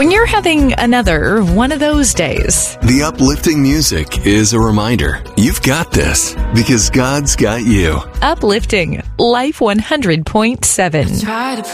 when you're having another one of those days. The uplifting music is a reminder you've got this because God's got you. Uplifting Life 100.7.